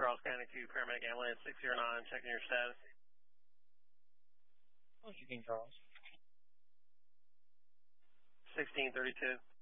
Charles County 2, paramedic ambulance 609, checking your status. What's your name, Charles? 1632.